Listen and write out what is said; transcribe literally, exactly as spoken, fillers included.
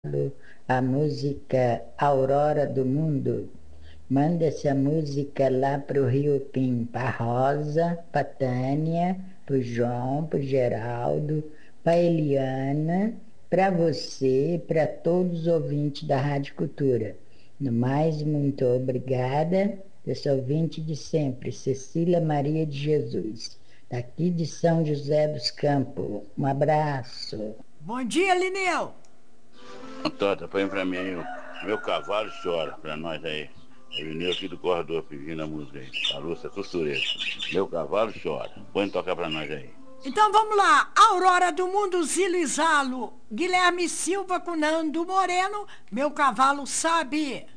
a música Aurora do Mundo. Manda essa música lá pro Rio Pim, pra Rosa, pra Tânia, pro João, pro Geraldo, pra Eliana, pra você e pra todos os ouvintes da Rádio Cultura. No mais, muito obrigada. Eu sou ouvinte de sempre, Cecília Maria de Jesus, daqui de São José dos Campos. Um abraço. Bom dia, Lineu. Tota, põe pra mim aí, o meu cavalo chora pra nós aí. É o Lineu aqui do corredor pedindo a música aí. A Lúcia Costureira. Meu cavalo chora. Põe tocar pra nós aí. Então vamos lá. Aurora do Mundo, Zilo e Zalo. Guilherme Silva com Nando Moreno. Meu cavalo sabe.